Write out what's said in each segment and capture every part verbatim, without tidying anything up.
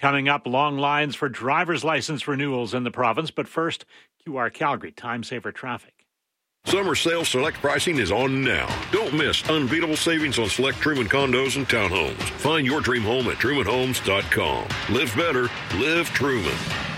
Coming up, long lines for driver's license renewals in the province. But first, Q R Calgary, time saver traffic. Summer sale select pricing is on now. Don't miss unbeatable savings on select Truman condos and townhomes. Find your dream home at truman homes dot com. Live better, live Truman.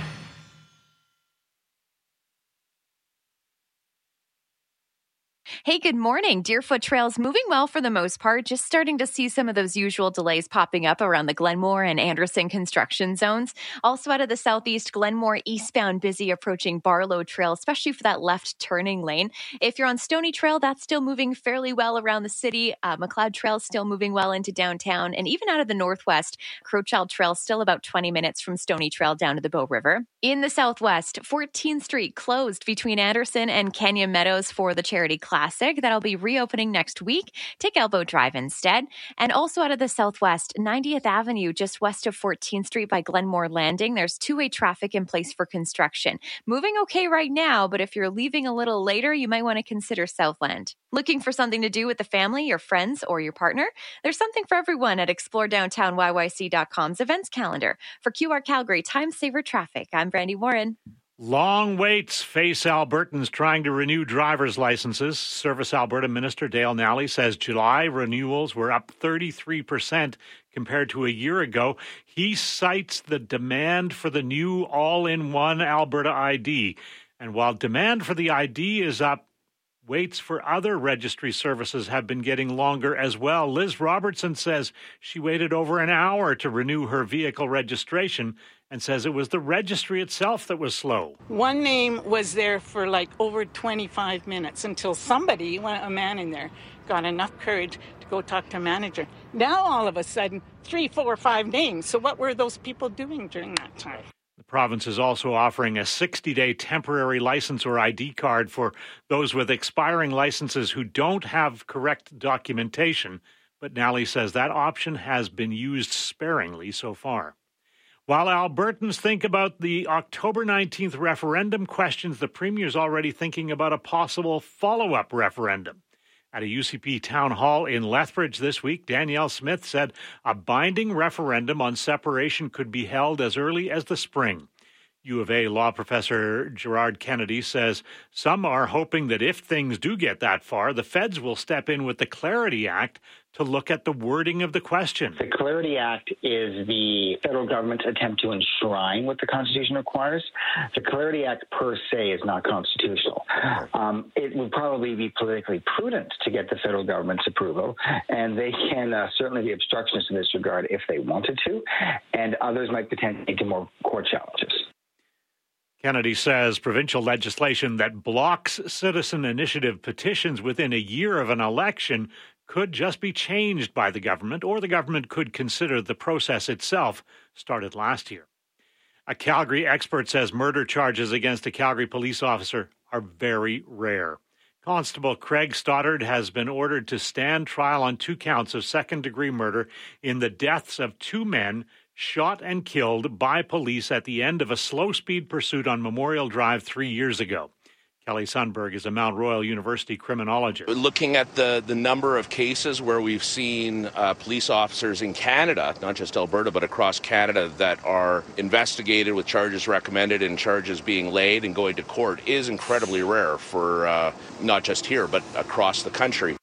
Hey, good morning. Deerfoot Trail's moving well for the most part. Just starting to see some of those usual delays popping up around the Glenmore and Anderson construction zones. Also out of the southeast, Glenmore eastbound busy approaching Barlow Trail, especially for that left turning lane. If you're on Stony Trail, that's still moving fairly well around the city. Uh, McLeod Trail still moving well into downtown. And even out of the northwest, Crowchild Trail still about twenty minutes from Stony Trail down to the Bow River. In the southwest, fourteenth Street closed between Anderson and Canyon Meadows for the Charity Classic. That'll be reopening next week. Take Elbow Drive instead. And also out of the southwest, ninetieth Avenue, just west of fourteenth Street by Glenmore Landing, there's two-way traffic in place for construction. Moving okay right now, but if you're leaving a little later, you might want to consider Southland. Looking for something to do with the family, your friends, or your partner? There's something for everyone at explore downtown y y c dot com's events calendar. For Q R Calgary Time Saver Traffic, I'm Brandy Warren. Long waits face Albertans trying to renew driver's licenses. Service Alberta Minister Dale Nally says July renewals were up thirty-three percent compared to a year ago. He cites the demand for the new all-in-one Alberta I D. And while demand for the I D is up, waits for other registry services have been getting longer as well. Liz Robertson says she waited over an hour to renew her vehicle registration and says it was the registry itself that was slow. One name was there for like over twenty-five minutes until somebody, a man in there, got enough courage to go talk to a manager. Now all of a sudden, three, four, five names. So what were those people doing during that time? The province is also offering a sixty-day temporary license or I D card for those with expiring licenses who don't have correct documentation. But Nally says that option has been used sparingly so far. While Albertans think about the October nineteenth referendum questions, the Premier's already thinking about a possible follow-up referendum. At a U C P town hall in Lethbridge this week, Danielle Smith said a binding referendum on separation could be held as early as the spring. U of A law professor Gerard Kennedy says some are hoping that if things do get that far, the feds will step in with the Clarity Act to look at the wording of the question. The Clarity Act is the federal government's attempt to enshrine what the Constitution requires. The Clarity Act per se is not constitutional. Um, it would probably be politically prudent to get the federal government's approval, and they can uh, certainly be obstructionists in this regard if they wanted to, and others might potentially lead to more court challenges. Kennedy says provincial legislation that blocks citizen initiative petitions within a year of an election could just be changed by the government, or the government could consider the process itself started last year. A Calgary expert says murder charges against a Calgary police officer are very rare. Constable Craig Stoddard has been ordered to stand trial on two counts of second-degree murder in the deaths of two men shot and killed by police at the end of a slow-speed pursuit on Memorial Drive three years ago. Kelly Sundberg is a Mount Royal University criminologist. Looking at the, the number of cases where we've seen uh, police officers in Canada, not just Alberta, but across Canada, that are investigated with charges recommended and charges being laid and going to court is incredibly rare for uh, not just here, but across the country.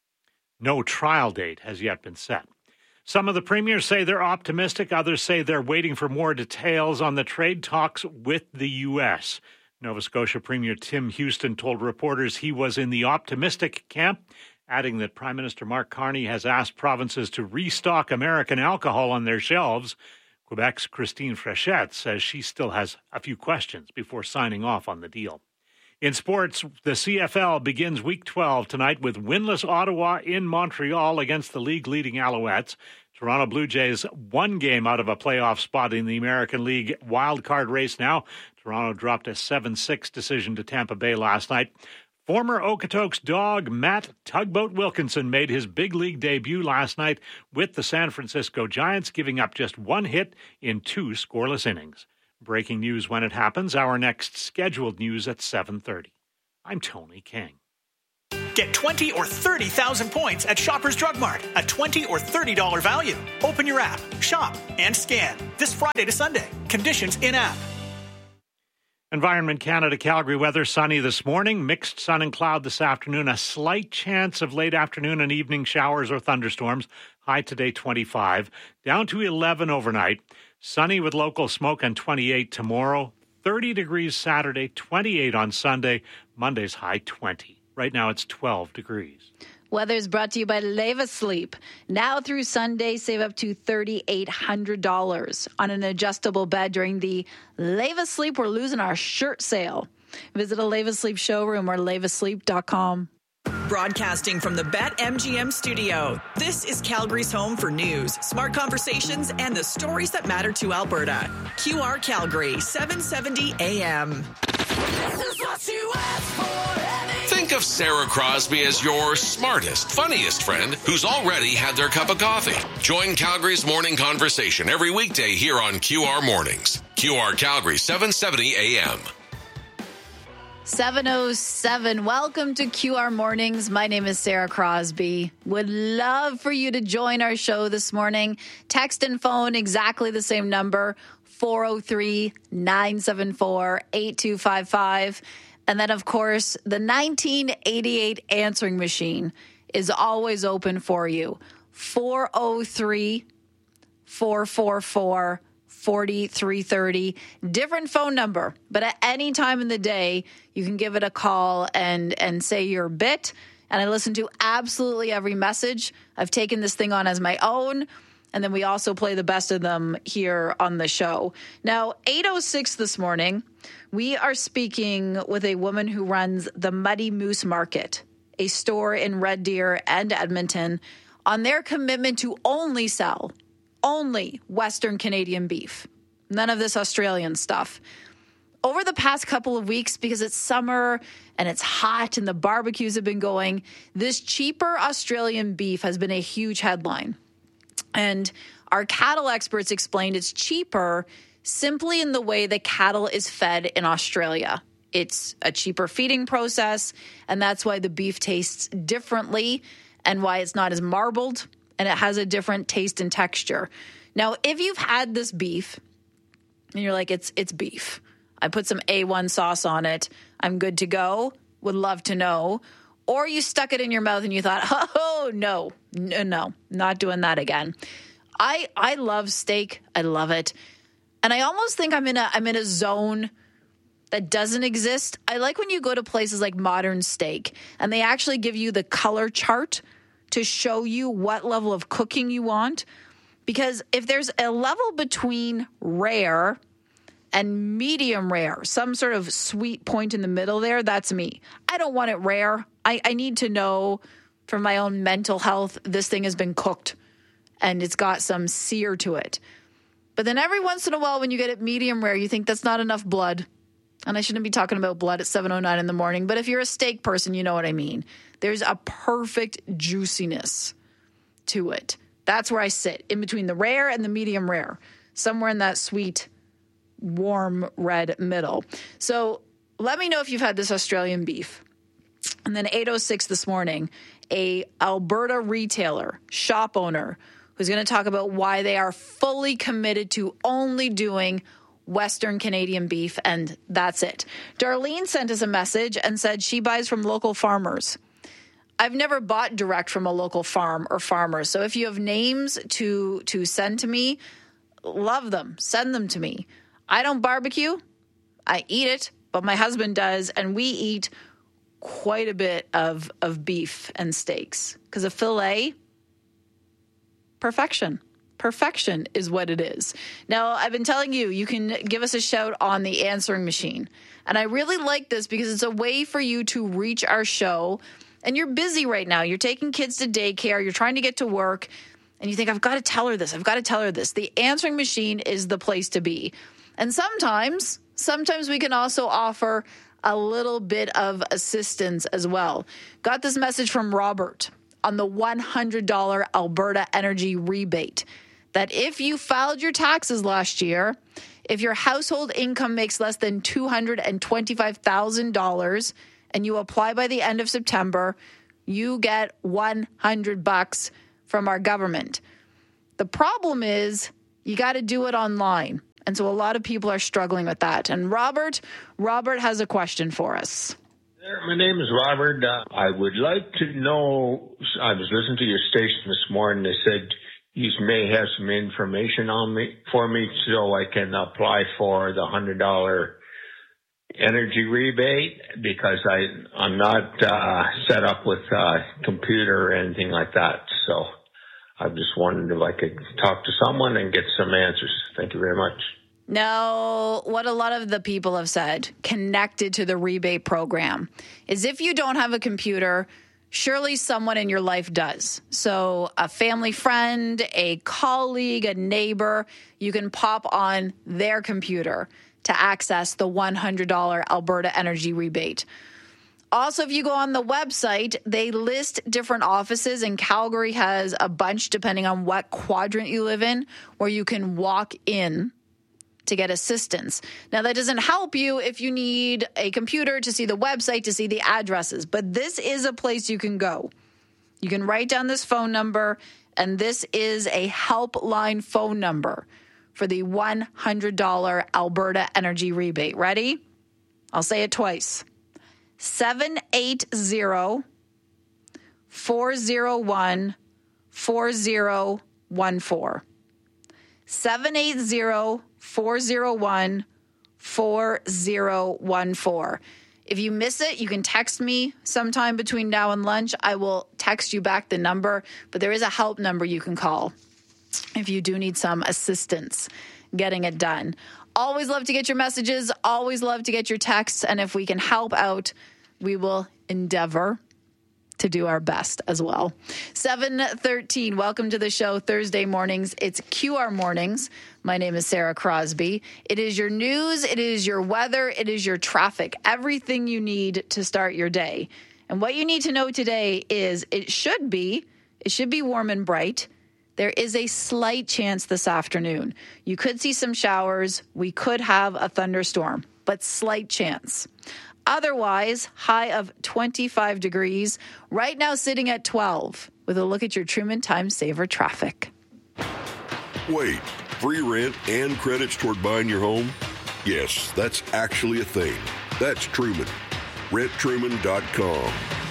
No trial date has yet been set. Some of the premiers say they're optimistic. Others say they're waiting for more details on the trade talks with the U S Nova Scotia Premier Tim Houston told reporters he was in the optimistic camp, adding that Prime Minister Mark Carney has asked provinces to restock American alcohol on their shelves. Quebec's Christine Frechette says she still has a few questions before signing off on the deal. In sports, the C F L begins Week twelve tonight with winless Ottawa in Montreal against the league-leading Alouettes. Toronto Blue Jays one game out of a playoff spot in the American League wildcard race now. Toronto dropped a seven six decision to Tampa Bay last night. Former Okotoks dog Matt Tugboat Wilkinson made his big league debut last night with the San Francisco Giants, giving up just one hit in two scoreless innings. Breaking news when it happens. Our next scheduled news at seven thirty. I'm Tony King. Get twenty or thirty thousand points at Shoppers Drug Mart, a twenty or thirty dollars value. Open your app, shop, and scan. This Friday to Sunday. Conditions in-app. Environment Canada Calgary weather, sunny this morning, mixed sun and cloud this afternoon, a slight chance of late afternoon and evening showers or thunderstorms. High today twenty-five, down to eleven overnight. Sunny with local smoke and twenty-eight tomorrow. thirty degrees Saturday, twenty-eight on Sunday. Monday's high twenty. Right now it's twelve degrees. Weather is brought to you by Leva Sleep. Now through Sunday, save up to three thousand eight hundred dollars on an adjustable bed during the Leva Sleep We're Losing Our Shirt sale. Visit a Leva Sleep showroom or leva sleep dot com. Broadcasting from the BetMGM studio, this is Calgary's home for news, smart conversations, and the stories that matter to Alberta. Q R Calgary, seven seventy A M. Think of Sarah Crosby as your smartest, funniest friend who's already had their cup of coffee. Join Calgary's morning conversation every weekday here on Q R Mornings. Q R Calgary, seven seventy A M. seven oh seven. Welcome to Q R Mornings. My name is Sarah Crosby. Would love for you to join our show this morning. Text and phone, exactly the same number, four oh three, nine seven four, eight two five five. And then, of course, the nineteen eighty-eight answering machine is always open for you. four oh three, four four four, four three three oh. Different phone number, but at any time in the day, you can give it a call and, and say your bit. And I listen to absolutely every message. I've taken this thing on as my own. And then we also play the best of them here on the show. Now, eight oh six this morning, we are speaking with a woman who runs the Muddy Moose Market, a store in Red Deer and Edmonton, on their commitment to only sell, only Western Canadian beef. None of this Australian stuff. Over the past couple of weeks, because it's summer and it's hot and the barbecues have been going, this cheaper Australian beef has been a huge headline. And our cattle experts explained it's cheaper simply in the way that cattle is fed in Australia. It's a cheaper feeding process, and that's why the beef tastes differently and why it's not as marbled, and it has a different taste and texture. Now, if you've had this beef and you're like, it's it's beef, I put some A one sauce on it, I'm good to go, would love to know. Or you stuck it in your mouth and you thought, oh, no, no, no, not doing that again. I I love steak. I love it. And I almost think I'm in a I'm in a zone that doesn't exist. I like when you go to places like Modern Steak and they actually give you the color chart to show you what level of cooking you want. Because if there's a level between rare and medium rare, some sort of sweet point in the middle there, that's me. I don't want it rare. I, I need to know for my own mental health, this thing has been cooked and it's got some sear to it. But then every once in a while when you get it medium rare, you think that's not enough blood. And I shouldn't be talking about blood at seven oh nine in the morning, but if you're a steak person, you know what I mean. There's a perfect juiciness to it. That's where I sit, in between the rare and the medium rare, somewhere in that sweet, warm red middle. So let me know if you've had this Australian beef. And then eight oh six this morning, a Alberta retailer, shop owner, who's going to talk about why they are fully committed to only doing Western Canadian beef, and that's it. Darlene sent us a message and said she buys from local farmers. I've never bought direct from a local farm or farmer, so if you have names to to send to me, love them. Send them to me. I don't barbecue. I eat it, but my husband does, and we eat quite a bit of, of beef and steaks because a filet, perfection. Perfection is what it is. Now, I've been telling you, you can give us a shout on the answering machine. And I really like this because it's a way for you to reach our show. And you're busy right now. You're taking kids to daycare. You're trying to get to work. And you think, I've got to tell her this. I've got to tell her this. The answering machine is the place to be. And sometimes, sometimes we can also offer a little bit of assistance as well. Got this message from Robert on the one hundred dollars Alberta Energy rebate. That if you filed your taxes last year, if your household income makes less than two hundred twenty-five thousand dollars and you apply by the end of September, you get one hundred bucks from our government. The problem is you got to do it online. And so a lot of people are struggling with that. And Robert, Robert has a question for us. My name is Robert. Uh, I would like to know, I was listening to your station this morning. They said you may have some information on me for me so I can apply for the one hundred dollars energy rebate because I, I'm not uh, set up with a computer or anything like that. So I just wondered if I could talk to someone and get some answers. Thank you very much. No, what a lot of the people have said, connected to the rebate program, is if you don't have a computer, surely someone in your life does. So a family friend, a colleague, a neighbor, you can pop on their computer to access the one hundred dollars Alberta Energy Rebate. Also, if you go on the website, they list different offices, and Calgary has a bunch, depending on what quadrant you live in, where you can walk in to get assistance. Now, that doesn't help you if you need a computer to see the website, to see the addresses, but this is a place you can go. You can write down this phone number, and this is a helpline phone number for the one hundred dollars Alberta Energy Rebate. Ready? I'll say it twice. seven eight zero, four zero one, four zero one four. seven eight zero, four zero one, four zero one four. If you miss it, you can text me sometime between now and lunch. I will text you back the number, but there is a help number you can call if you do need some assistance getting it done. Always love to get your messages. Always love to get your texts. And if we can help out, we will endeavor to do our best as well. seven thirteen, welcome to the show. Thursday mornings, it's Q R Mornings. My name is Sarah Crosby. It is your news, it is your weather, it is your traffic, everything you need to start your day. And what you need to know today is it should be, it should be warm and bright. There is a slight chance this afternoon. You could see some showers. We could have a thunderstorm, but slight chance. Otherwise, high of twenty-five degrees. Right now sitting at twelve with a look at your Truman Time Saver traffic. Wait, free rent and credits toward buying your home? Yes, that's actually a thing. That's Truman. rent truman dot com.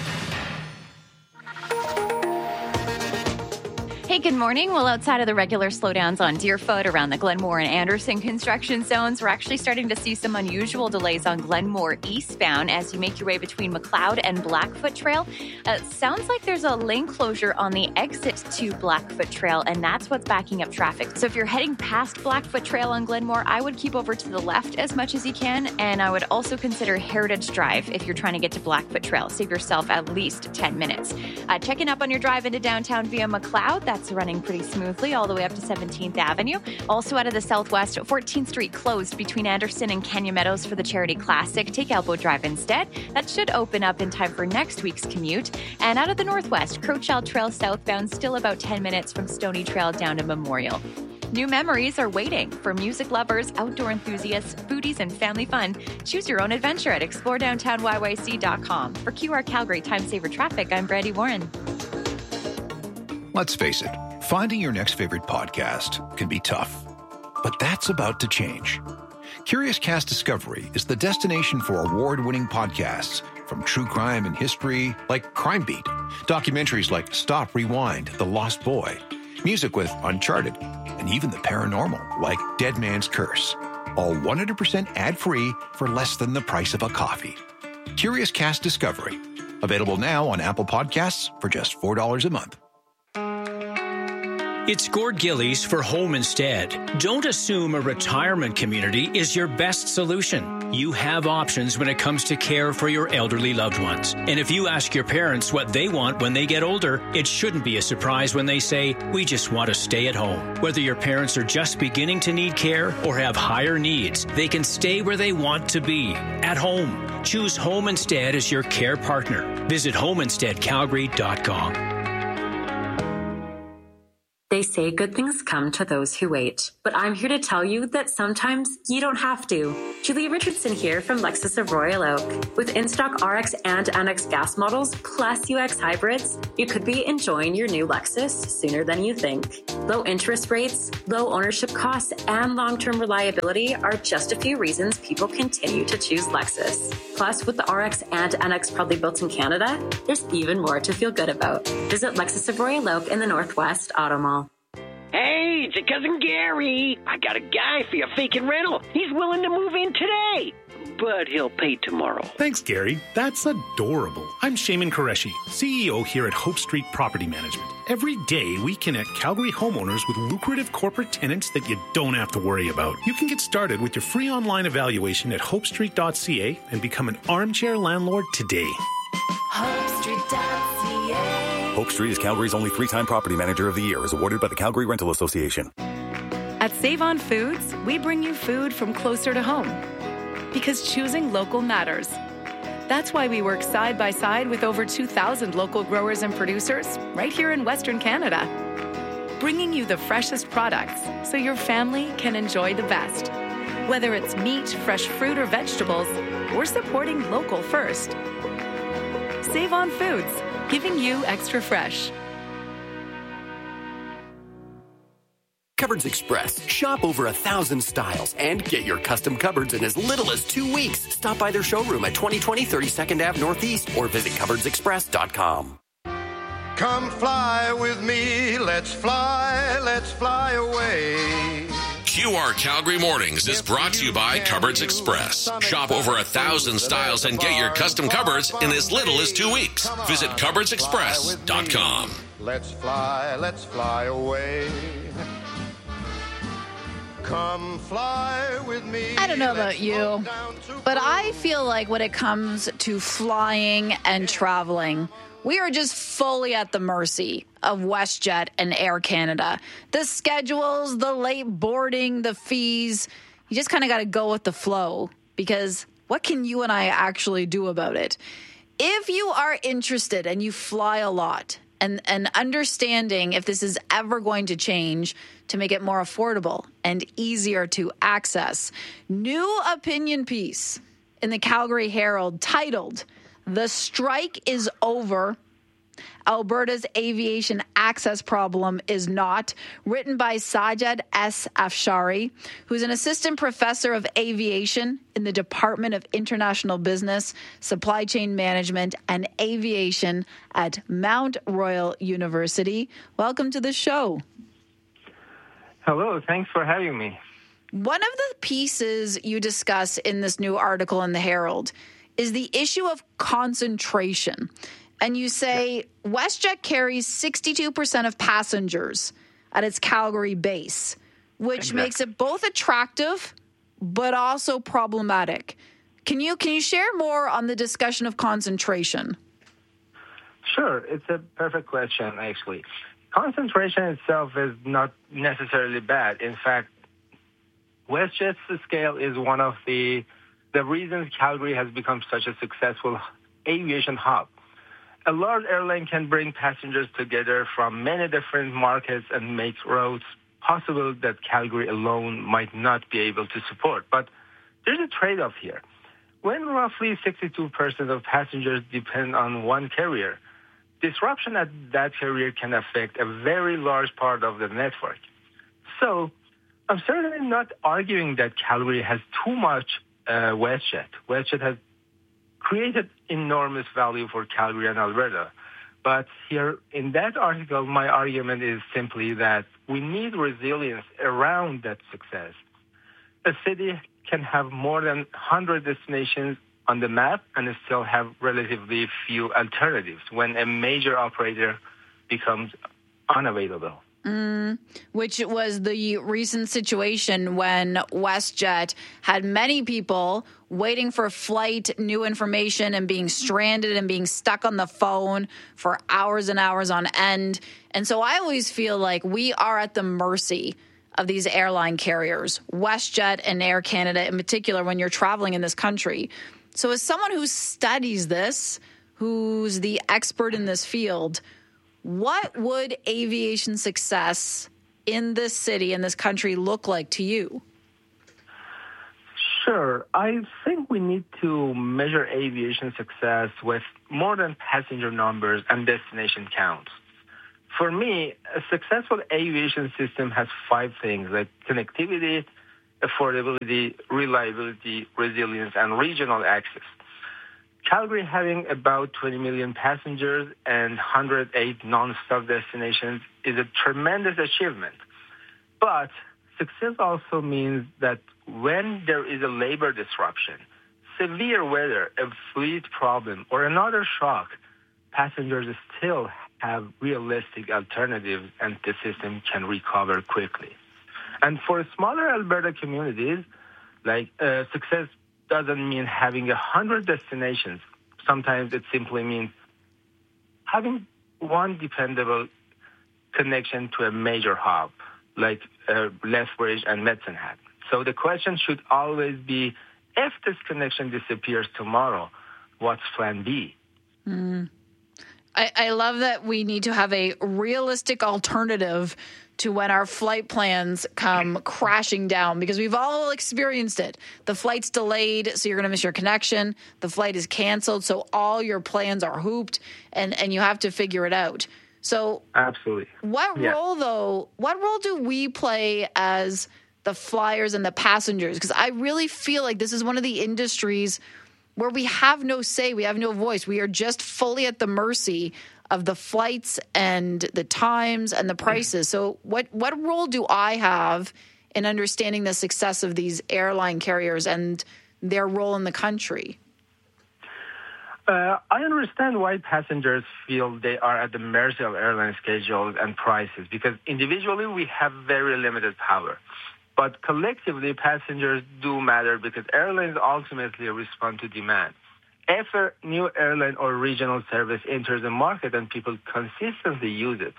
Hey, good morning. Well, outside of the regular slowdowns on Deerfoot around the Glenmore and Anderson construction zones, we're actually starting to see some unusual delays on Glenmore eastbound as you make your way between McLeod and Blackfoot Trail. Uh, sounds like there's a lane closure on the exit to Blackfoot Trail, and that's what's backing up traffic. So if you're heading past Blackfoot Trail on Glenmore, I would keep over to the left as much as you can, and I would also consider Heritage Drive if you're trying to get to Blackfoot Trail. Save yourself at least ten minutes. Uh, checking up on your drive into downtown via McLeod, that's running pretty smoothly all the way up to seventeenth Avenue. Also out of the southwest, fourteenth Street closed between Anderson and Canyon Meadows for the Charity Classic. Take Elbow Drive instead. That should open up in time for next week's commute. And out of the northwest, Crowchild Trail southbound, still about ten minutes from Stony Trail down to Memorial. New memories are waiting for music lovers, outdoor enthusiasts, foodies, and family fun. Choose your own adventure at explore downtown y y c dot com. For Q R Calgary Time Saver Traffic, I'm Brandy Warren. Let's face it, finding your next favorite podcast can be tough. But that's about to change. Curious Cast Discovery is the destination for award-winning podcasts, from true crime and history like Crime Beat, documentaries like Stop, Rewind, The Lost Boy, music with Uncharted, and even the paranormal like Dead Man's Curse. All one hundred percent ad-free for less than the price of a coffee. Curious Cast Discovery. Available now on Apple Podcasts for just four dollars a month. It's Gord Gillies for Home Instead. Don't assume a retirement community is your best solution. You have options when it comes to care for your elderly loved ones. And if you ask your parents what they want when they get older, it shouldn't be a surprise when they say, we just want to stay at home. Whether your parents are just beginning to need care or have higher needs, they can stay where they want to be, at home. Choose Home Instead as your care partner. Visit home instead calgary dot com. They say good things come to those who wait. But I'm here to tell you that sometimes you don't have to. Julia Richardson here from Lexus of Royal Oak. With in-stock R X and N X gas models plus U X hybrids, you could be enjoying your new Lexus sooner than you think. Low interest rates, low ownership costs, and long-term reliability are just a few reasons people continue to choose Lexus. Plus, with the R X and N X proudly built in Canada, there's even more to feel good about. Visit Lexus of Royal Oak in the Northwest Auto Mall. Hey, it's your cousin Gary. I got a guy for your vacant rental. He's willing to move in today, but he'll pay tomorrow. Thanks, Gary. That's adorable. I'm Shaman Qureshi, C E O here at Hope Street Property Management. Every day, we connect Calgary homeowners with lucrative corporate tenants that you don't have to worry about. You can get started with your free online evaluation at hope street dot c a and become an armchair landlord today. hope street dot c a Hope Street is Calgary's only three-time Property Manager of the Year, as awarded by the Calgary Rental Association. At Save On Foods, we bring you food from closer to home. Because choosing local matters. That's why we work side by side with over two thousand local growers and producers right here in Western Canada. Bringing you the freshest products so your family can enjoy the best. Whether it's meat, fresh fruit, or vegetables, we're supporting local first. Save On Foods, giving you extra fresh. Cupboards Express. Shop over a thousand styles and get your custom cupboards in as little as two weeks. Stop by their showroom at twenty twenty thirty-second Avenue Northeast or visit cupboards express dot com. Come fly with me, let's fly, let's fly away. Q R Calgary Mornings is brought to you by Cupboards Express. Shop over a thousand styles and get your custom cupboards in as little as two weeks. Visit cupboards express dot com. Let's fly, let's fly away. Come fly with me. I don't know about you, but I feel like when it comes to flying and traveling, we are just fully at the mercy of WestJet and Air Canada. The schedules, the late boarding, the fees, you just kind of got to go with the flow, because what can you and I actually do about it? If you are interested and you fly a lot, and, and understanding if this is ever going to change to make it more affordable and easier to access, new opinion piece in the Calgary Herald titled, "The Strike is Over, Alberta's Aviation Access Problem is Not," written by Sajid S. Afshari, who's an assistant professor of aviation in the Department of International Business, Supply Chain Management, and Aviation at Mount Royal University. Welcome to the show. Hello, thanks for having me. One of the pieces you discuss in this new article in the Herald is the issue of concentration. And you say WestJet carries sixty-two percent of passengers at its Calgary base, which exactly. makes it both attractive but also problematic. Can you can you share more on the discussion of concentration? Sure. It's a perfect question, actually. Concentration itself is not necessarily bad. In fact, WestJet's scale is one of the the reasons Calgary has become such a successful aviation hub. A large airline can bring passengers together from many different markets and make routes possible that Calgary alone might not be able to support. But there's a trade-off here. When roughly sixty-two percent of passengers depend on one carrier, disruption at that carrier can affect a very large part of the network. So I'm certainly not arguing that Calgary has too much uh, WestJet. WestJet has created enormous value for Calgary and Alberta. But here in that article, my argument is simply that we need resilience around that success. A city can have more than one hundred destinations on the map and still have relatively few alternatives when a major operator becomes unavailable. Mm, which was the recent situation when WestJet had many people waiting for flight, new information, and being stranded and being stuck on the phone for hours and hours on end. And so I always feel like we are at the mercy of these airline carriers, WestJet and Air Canada in particular, when you're traveling in this country. So as someone who studies this, who's the expert in this field, what would aviation success in this city, in this country, look like to you? Sure. I think we need to measure aviation success with more than passenger numbers and destination counts. For me, a successful aviation system has five things, like connectivity, affordability, reliability, resilience, and regional access. Calgary having about twenty million passengers and one hundred eight non-stop destinations is a tremendous achievement. But success also means that when there is a labor disruption, severe weather, a fleet problem, or another shock, passengers still have realistic alternatives and the system can recover quickly. And for smaller Alberta communities, like uh, success doesn't mean having a hundred destinations. Sometimes it simply means having one dependable connection to a major hub, like uh, Lethbridge and Medicine Hat. So the question should always be, if this connection disappears tomorrow, what's plan B? Mm. I, I love that we need to have a realistic alternative to when our flight plans come crashing down, because we've all experienced it. The flight's delayed, so you're going to miss your connection. The flight is canceled, so all your plans are hooped, and, and you have to figure it out. So absolutely. What yeah. role, though, what role do we play as the flyers and the passengers? Because I really feel like this is one of the industries where we have no say, we have no voice. We are just fully at the mercy of the flights and the times and the prices. So what, what role do I have in understanding the success of these airline carriers and their role in the country? Uh, I understand why passengers feel they are at the mercy of airline schedules and prices, because individually we have very limited power. But collectively, passengers do matter because airlines ultimately respond to demand. If a new airline or regional service enters the market and people consistently use it,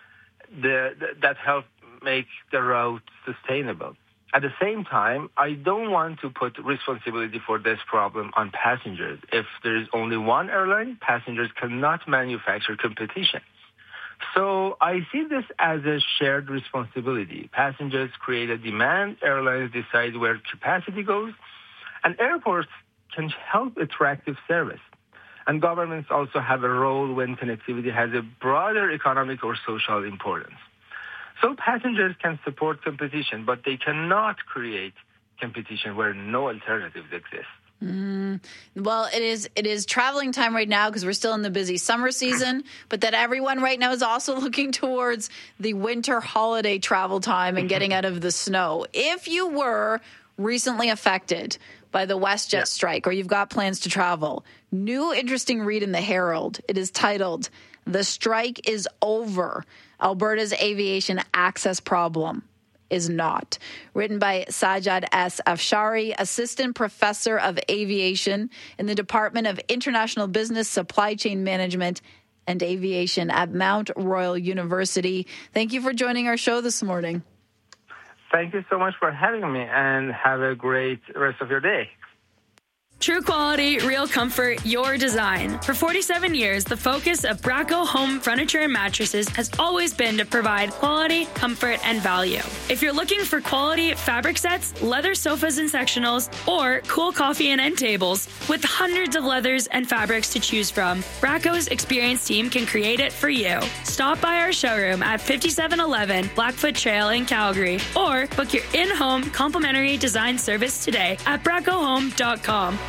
the, the, that helps make the route sustainable. At the same time, I don't want to put responsibility for this problem on passengers. If there is only one airline, passengers cannot manufacture competition. So I see this as a shared responsibility. Passengers create a demand, airlines decide where capacity goes, and airports can help attractive service. And governments also have a role when connectivity has a broader economic or social importance. So passengers can support competition, but they cannot create competition where no alternatives exist. Mm, well, it is it is traveling time right now because we're still in the busy summer season, but that everyone right now is also looking towards the winter holiday travel time and getting out of the snow. If you were recently affected by the WestJet yeah. strike, or you've got plans to travel, new interesting read in the Herald. It is titled, "The Strike is Over. Alberta's Aviation Access Problem is Not." Written by Sajad S. Afshari, Assistant Professor of Aviation in the Department of International Business, Supply Chain Management, and Aviation at Mount Royal University. Thank you for joining our show this morning. Thank you so much for having me, and have a great rest of your day. True quality, real comfort, your design. For forty-seven years, the focus of Bracco Home Furniture and Mattresses has always been to provide quality, comfort, and value. If you're looking for quality fabric sets, leather sofas and sectionals, or cool coffee and end tables, with hundreds of leathers and fabrics to choose from, Bracco's experienced team can create it for you. Stop by our showroom at fifty-seven eleven Blackfoot Trail in Calgary, or book your in-home complimentary design service today at bracco home dot com.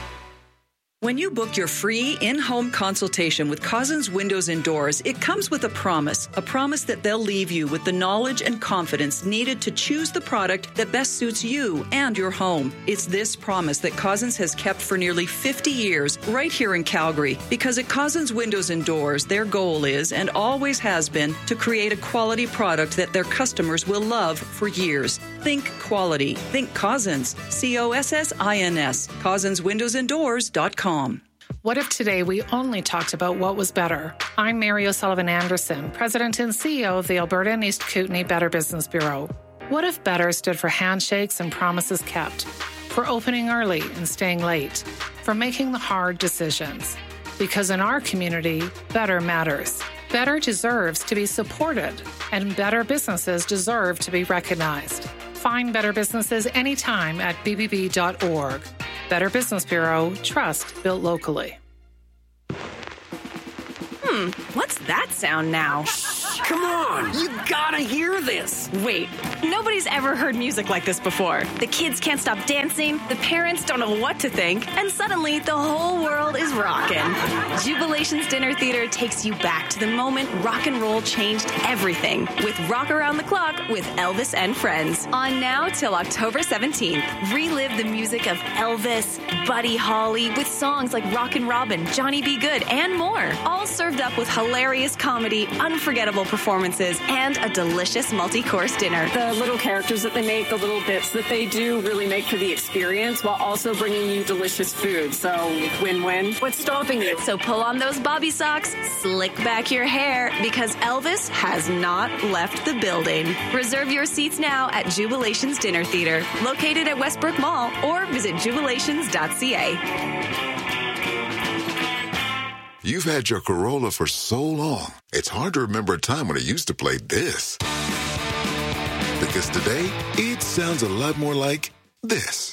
When you book your free in-home consultation with Cousins Windows and Doors, it comes with a promise, a promise that they'll leave you with the knowledge and confidence needed to choose the product that best suits you and your home. It's this promise that Cousins has kept for nearly fifty years right here in Calgary, because at Cousins Windows and Doors, their goal is, and always has been, to create a quality product that their customers will love for years. Think quality. Think Cousins. C O S S I N S. Cousins Windows and Doors dot com. What if today we only talked about what was better? I'm Mary O'Sullivan Anderson, President and C E O of the Alberta and East Kootenay Better Business Bureau. What if better stood for handshakes and promises kept, for opening early and staying late, for making the hard decisions? Because in our community, better matters. Better deserves to be supported. And better businesses deserve to be recognized. Find better businesses anytime at b b b dot org. Better Business Bureau, trust built locally. Hmm, what's that sound now? Come on, you gotta hear this. Wait, nobody's ever heard music like this before. The kids can't stop dancing, the parents don't know what to think, and suddenly the whole world is rocking. Jubilation's Dinner Theater takes you back to the moment rock and roll changed everything with Rock Around the Clock with Elvis and Friends. On now till October seventeenth. Relive the music of Elvis, Buddy Holly, with songs like Rockin' Robin, Johnny B. Good, and more. All served up with hilarious comedy, unforgettable performances, and a delicious multi-course dinner. The little characters that they make, the little bits that they do really make for the experience while also bringing you delicious food. So win-win. What's stopping you? So pull on those bobby socks, slick back your hair, because Elvis has not left the building. Reserve your seats now at Jubilation's Dinner Theater, located at Westbrook Mall, or visit jubilations dot c a. You've had your Corolla for so long, it's hard to remember a time when it used to play this. Because today, it sounds a lot more like this.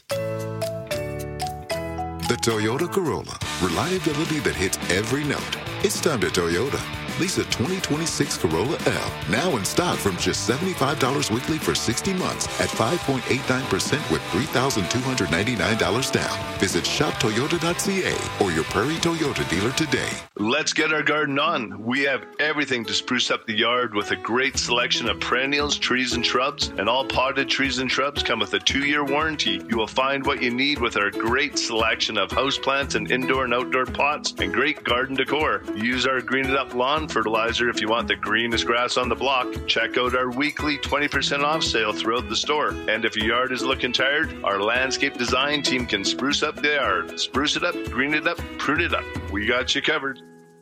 The Toyota Corolla. Reliability that hits every note. It's time to Toyota. Lease a twenty twenty-six Corolla L, now in stock from just seventy-five dollars weekly for sixty months at five point eight nine percent with three thousand two hundred ninety-nine dollars down. Visit shop toyota dot c a or your Prairie Toyota dealer today. Let's get our garden on. We have everything to spruce up the yard with a great selection of perennials, trees, and shrubs. And all potted trees and shrubs come with a two-year warranty. You will find what you need with our great selection of houseplants and indoor and outdoor pots and great garden decor. Use our Green It Up lawn fertilizer if you want the greenest grass on the block. Check out our weekly twenty percent off sale throughout the store. And if your yard is looking tired, our landscape design team can spruce up the yard. Spruce it up, green it up, prune it up. We got you covered.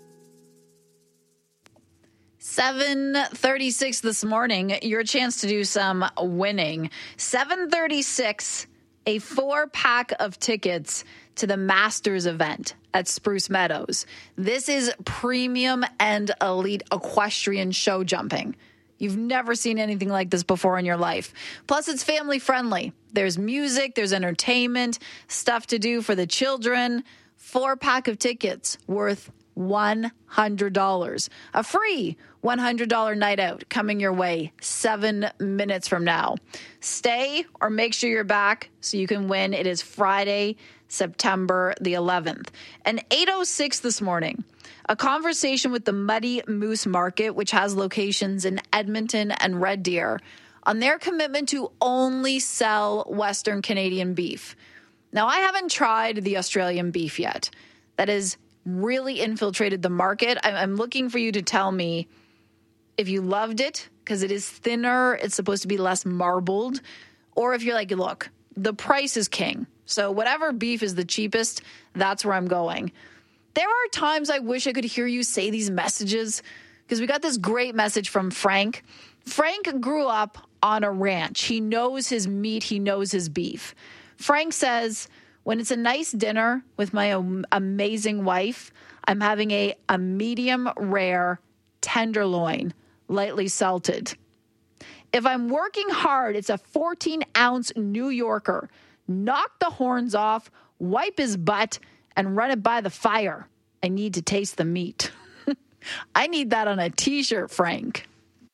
seven thirty-six this morning, your chance to do some winning. seven thirty-six, a four-pack of tickets to the Masters event at Spruce Meadows. This is premium and elite equestrian show jumping. You've never seen anything like this before in your life. Plus, it's family friendly. There's music, there's entertainment, stuff to do for the children. Four-pack of tickets worth one hundred dollars. A free one hundred dollars night out coming your way seven minutes from now. Stay or make sure you're back so you can win. It is Friday, September the eleventh. And eight oh six this morning, a conversation with the Muddy Moose Market, which has locations in Edmonton and Red Deer, on their commitment to only sell Western Canadian beef. Now, I haven't tried the Australian beef yet. That has really infiltrated the market. I'm looking for you to tell me if you loved it, because it is thinner, it's supposed to be less marbled, or if you're like, look, the price is king. So whatever beef is the cheapest, that's where I'm going. There are times I wish I could hear you say these messages, because we got this great message from Frank. Frank grew up on a ranch. He knows his meat. He knows his beef. Frank says, when it's a nice dinner with my amazing wife, I'm having a, a medium rare tenderloin, lightly salted. If I'm working hard, it's a fourteen ounce New Yorker. Knock the horns off, wipe his butt, and run it by the fire. I need to taste the meat. I need that on a t-shirt, Frank.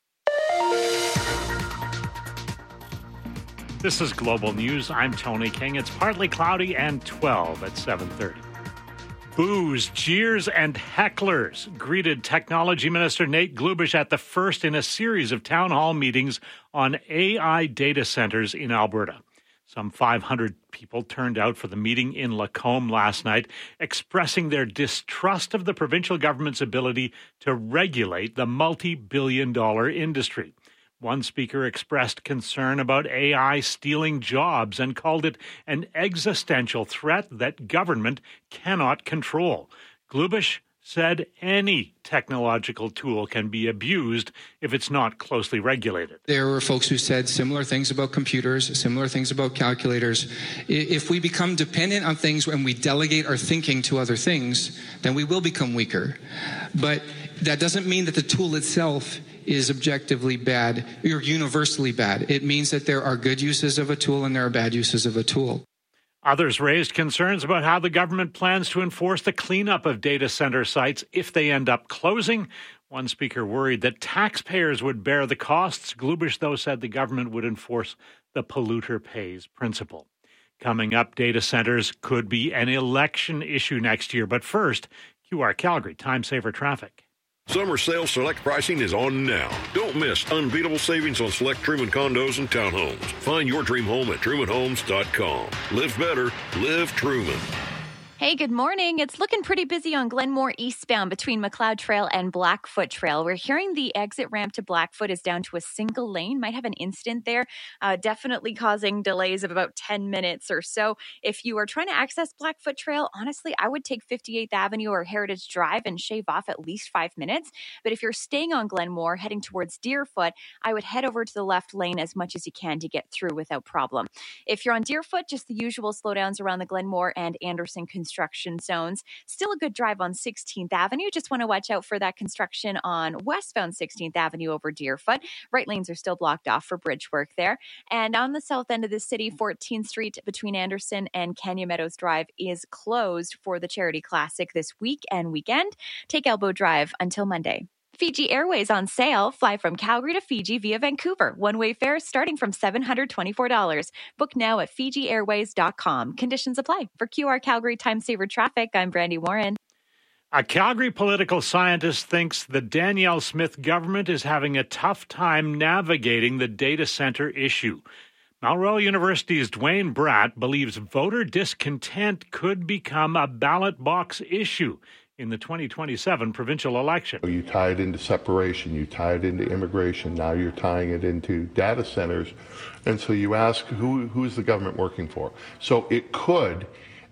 This is Global News. I'm Tony King. It's partly cloudy and twelve at seven thirty. Boos, jeers, and hecklers greeted Technology Minister Nate Glubish at the first in a series of town hall meetings on A I data centers in Alberta. Some five hundred people turned out for the meeting in Lacombe last night, expressing their distrust of the provincial government's ability to regulate the multi-billion dollar industry. One speaker expressed concern about A I stealing jobs and called it an existential threat that government cannot control. Glubish said any technological tool can be abused if it's not closely regulated. There were folks who said similar things about computers, similar things about calculators. If we become dependent on things and we delegate our thinking to other things, then we will become weaker. But that doesn't mean that the tool itself is objectively bad or universally bad. It means that there are good uses of a tool and there are bad uses of a tool. Others raised concerns about how the government plans to enforce the cleanup of data center sites if they end up closing. One speaker worried that taxpayers would bear the costs. Glubish, though, said the government would enforce the polluter pays principle. Coming up, data centers could be an election issue next year. But first, Q R Calgary, Time Saver Traffic. Summer sales select pricing is on now. Don't miss unbeatable savings on select Truman condos and townhomes. Find your dream home at truman homes dot com. Live better, live Truman. Hey, good morning. It's looking pretty busy on Glenmore eastbound between McLeod Trail and Blackfoot Trail. We're hearing the exit ramp to Blackfoot is down to a single lane. Might have an incident there, uh, definitely causing delays of about ten minutes or so. If you are trying to access Blackfoot Trail, honestly, I would take fifty-eighth Avenue or Heritage Drive and shave off at least five minutes. But if you're staying on Glenmore, heading towards Deerfoot, I would head over to the left lane as much as you can to get through without problem. If you're on Deerfoot, just the usual slowdowns around the Glenmore and Anderson construction zones. Still a good drive on sixteenth Avenue. Just want to watch out for that construction on westbound sixteenth Avenue over Deerfoot. Right lanes are still blocked off for bridge work there. And on the south end of the city, fourteenth Street between Anderson and Canyon Meadows Drive is closed for the Charity Classic this week and weekend. Take Elbow Drive until Monday. Fiji Airways on sale. Fly from Calgary to Fiji via Vancouver. One-way fares starting from seven hundred twenty-four dollars. Book now at fiji airways dot com. Conditions apply. For Q R Calgary Time Saver Traffic, I'm Brandy Warren. A Calgary political scientist thinks the Danielle Smith government is having a tough time navigating the data center issue. Mount Royal University's Dwayne Bratt believes voter discontent could become a ballot box issue in the twenty twenty-seven provincial election. You tie it into separation, you tie it into immigration, now you're tying it into data centers. And so you ask, who who's the government working for? So it could,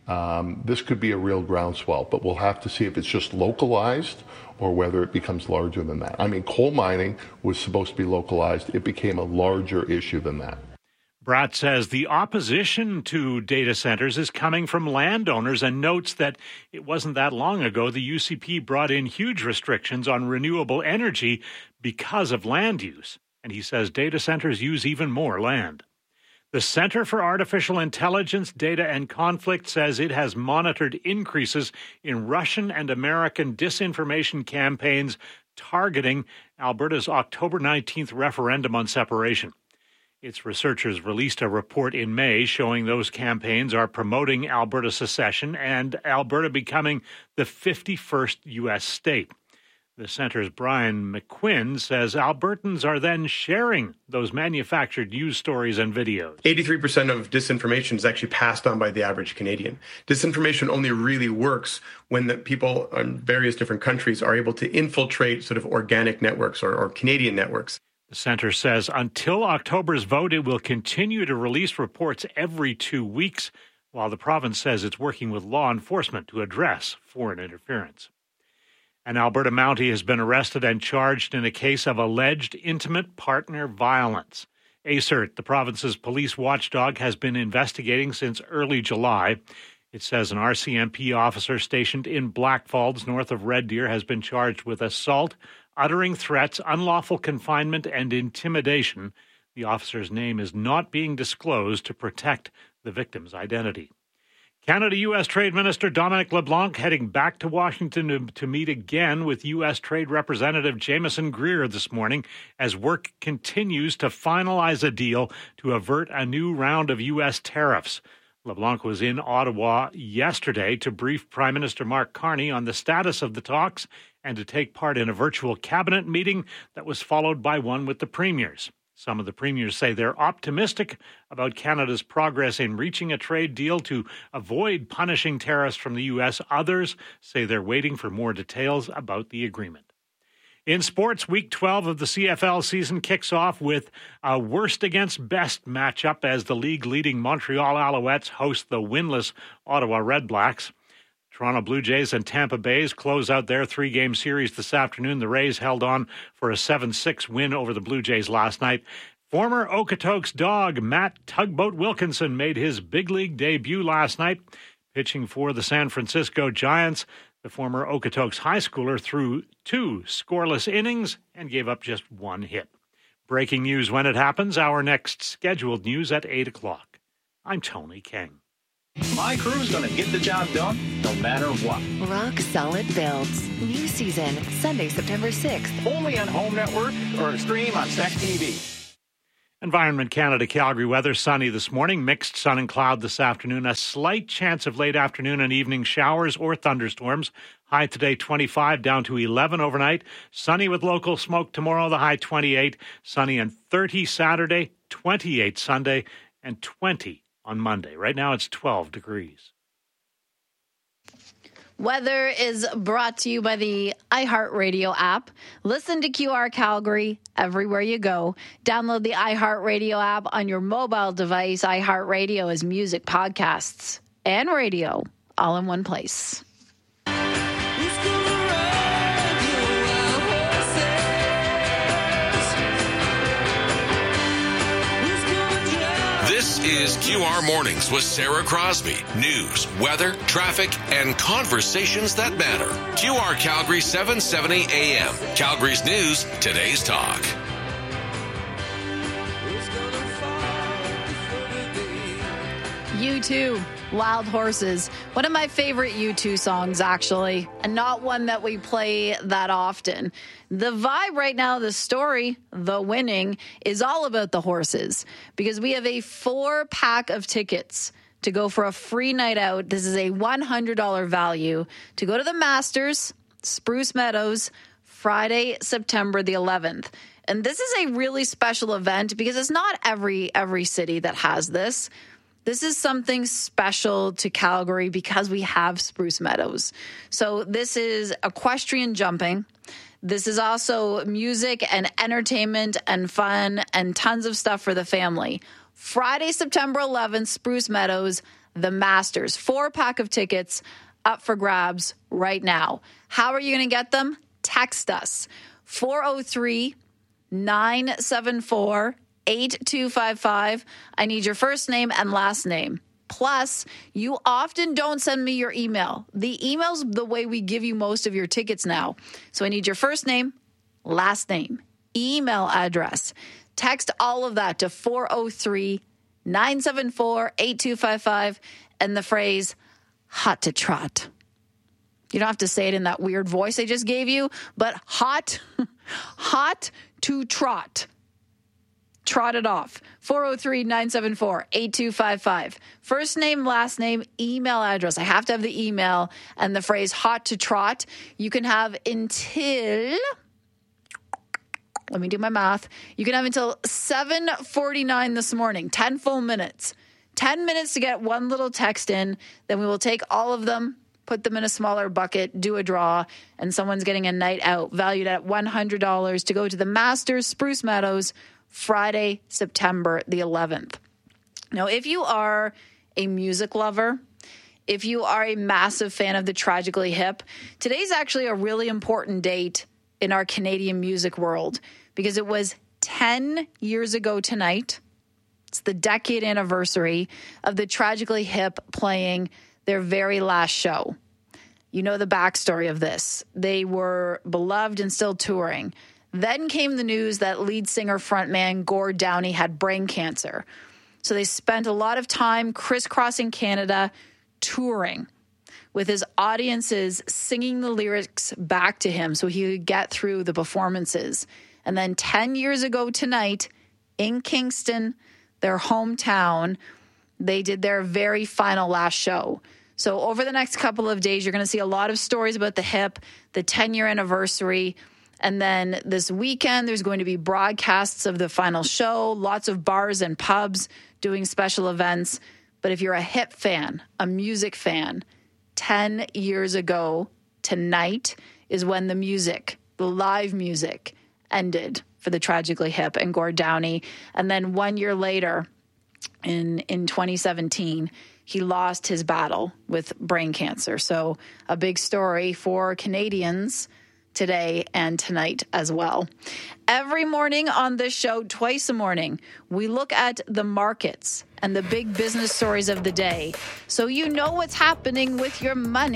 um, this could be a real groundswell, but we'll have to see if it's just localized or whether it becomes larger than that. I mean, coal mining was supposed to be localized. It became a larger issue than that. Bratt says the opposition to data centers is coming from landowners and notes that it wasn't that long ago the U C P brought in huge restrictions on renewable energy because of land use. And he says data centers use even more land. The Center for Artificial Intelligence, Data and Conflict says it has monitored increases in Russian and American disinformation campaigns targeting Alberta's October nineteenth referendum on separation. Its researchers released a report in May showing those campaigns are promoting Alberta secession and Alberta becoming the fifty-first U S state. The center's Brian McQuinn says Albertans are then sharing those manufactured news stories and videos. eighty-three percent of disinformation is actually passed on by the average Canadian. Disinformation only really works when the people in various different countries are able to infiltrate sort of organic networks or, or Canadian networks. The center says until October's vote, it will continue to release reports every two weeks, while the province says it's working with law enforcement to address foreign interference. An Alberta Mountie has been arrested and charged in a case of alleged intimate partner violence. ACERT, the province's police watchdog, has been investigating since early July. It says an R C M P officer stationed in Blackfalds, north of Red Deer, has been charged with assault, uttering threats, unlawful confinement, and intimidation. The officer's name is not being disclosed to protect the victim's identity. Canada-U S Trade Minister Dominic LeBlanc heading back to Washington to, to meet again with U S Trade Representative Jameson Greer this morning as work continues to finalize a deal to avert a new round of U S tariffs. LeBlanc was in Ottawa yesterday to brief Prime Minister Mark Carney on the status of the talks and to take part in a virtual cabinet meeting that was followed by one with the premiers. Some of the premiers say they're optimistic about Canada's progress in reaching a trade deal to avoid punishing tariffs from the U S. Others say they're waiting for more details about the agreement. In sports, Week twelve of the C F L season kicks off with a worst against best matchup as the league-leading Montreal Alouettes host the winless Ottawa Redblacks. Toronto Blue Jays and Tampa Bays close out their three-game series this afternoon. The Rays held on for a seven six win over the Blue Jays last night. Former Okotoks dog Matt Tugboat Wilkinson made his big league debut last night, pitching for the San Francisco Giants. The former Okotoks high schooler threw two scoreless innings and gave up just one hit. Breaking news when it happens. Our next scheduled news at eight o'clock. I'm Tony King. My crew's going to get the job done no matter what. Rock Solid Builds. New season, Sunday, September sixth. Only on Home Network or stream on S E C T V. Environment Canada Calgary weather, sunny this morning, mixed sun and cloud this afternoon, a slight chance of late afternoon and evening showers or thunderstorms. High today twenty-five, down to eleven overnight. Sunny with local smoke tomorrow, the high twenty-eight. Sunny and thirty Saturday, twenty-eight Sunday, and twenty on Monday. Right now it's twelve degrees. Weather is brought to you by the iHeartRadio app. Listen to Q R Calgary everywhere you go. Download the iHeartRadio app on your mobile device. iHeartRadio is music, podcasts, and radio all in one place. This is Q R Mornings with Sarah Crosby. News, weather, traffic, and conversations that matter. Q R Calgary seven seventy A M. Calgary's news, today's talk. U two, Wild Horses. One of my favorite U two songs, actually, and not one that we play that often. The vibe right now, the story, the winning, is all about the horses because we have a four pack of tickets to go for a free night out. This is a one hundred dollars value to go to the Masters, Spruce Meadows, Friday, September the eleventh. And this is a really special event because it's not every every city that has this. This is something special to Calgary because we have Spruce Meadows. So this is equestrian jumping. This is also music and entertainment and fun and tons of stuff for the family. Friday, September eleventh, Spruce Meadows, the Masters. Four pack of tickets up for grabs right now. How are you going to get them? Text us. four oh three, nine seven four, eight two five five. I need your first name and last name. Plus, you often don't send me your email. The email's the way we give you most of your tickets now. So I need your first name, last name, email address. Text all of that to four oh three, nine seven four, eight two five five and the phrase, hot to trot. You don't have to say it in that weird voice I just gave you, but hot, hot to trot. Trot it off. four oh three, nine seven four, eight two five five. First name, last name, email address. I have to have the email and the phrase hot to trot. You can have until, let me do my math. You can have until seven forty-nine this morning, ten full minutes. ten minutes to get one little text in. Then we will take all of them, put them in a smaller bucket, do a draw, and someone's getting a night out valued at one hundred dollars to go to the Masters, Spruce Meadows, Friday, September the eleventh. Now, if you are a music lover, if you are a massive fan of the Tragically Hip, today's actually a really important date in our Canadian music world because it was ten years ago tonight. It's the decade anniversary of the Tragically Hip playing their very last show. You know the backstory of this. They were beloved and still touring. Then came the news that lead singer frontman Gord Downie had brain cancer. So they spent a lot of time crisscrossing Canada, touring, with his audiences singing the lyrics back to him so he could get through the performances. And then ten years ago tonight, in Kingston, their hometown, they did their very final last show. So over the next couple of days, you're going to see a lot of stories about the Hip, the ten-year anniversary. And then this weekend, there's going to be broadcasts of the final show, lots of bars and pubs doing special events. But if you're a Hip fan, a music fan, ten years ago tonight is when the music, the live music, ended for the Tragically Hip and Gord Downie. And then one year later, in in twenty seventeen, he lost his battle with brain cancer. So a big story for Canadians today and tonight as well. Every morning on this show, twice a morning, we look at the markets and the big business stories of the day so you know what's happening with your money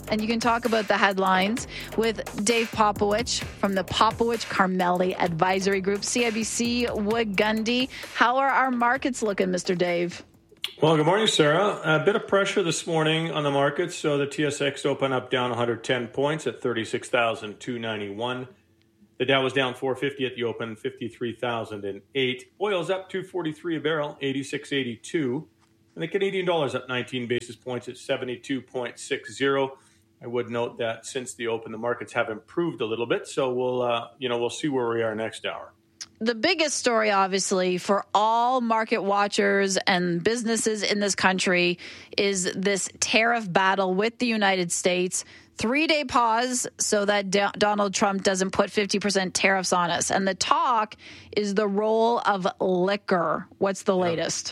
and you can talk about the headlines with Dave Popowich from the Popowich Carmelli Advisory Group, C I B C Wood Gundy. How are our markets looking, Mister Dave? Well, good morning, Sarah. A bit of pressure this morning on the markets. So the T S X opened up down one hundred ten points at thirty-six thousand two hundred ninety-one. The Dow was down four fifty at the open, fifty-three thousand eight. Oil's up two forty-three a barrel, eighty-six eighty-two. And the Canadian dollar's up nineteen basis points at seventy-two point six zero. I would note that since the open, the markets have improved a little bit. So we'll, uh, you know, we'll see where we are next hour. The biggest story, obviously, for all market watchers and businesses in this country is this tariff battle with the United States. Three-day pause so that D- Donald Trump doesn't put fifty percent tariffs on us. And the talk is the role of liquor. What's the latest?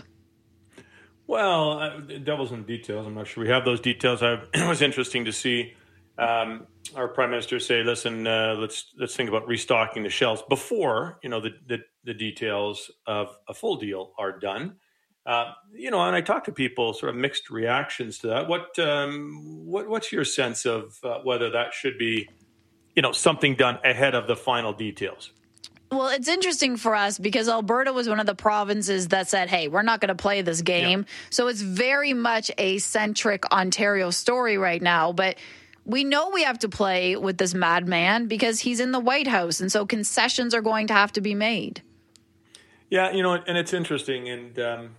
Well, uh, devil's in the details. I'm not sure we have those details. I, it was interesting to see um, our prime minister say, "Listen, uh, let's let's think about restocking the shelves before you know the the, the details of a full deal are done." Uh, you know, and I talk to people, sort of mixed reactions to that. What um, what what's your sense of uh, whether that should be, you know, something done ahead of the final details? Well, it's interesting for us because Alberta was one of the provinces that said, hey, we're not going to play this game. Yeah. So it's very much a centric Ontario story right now. But we know we have to play with this madman because he's in the White House. And so concessions are going to have to be made. Yeah, you know, and it's interesting and um,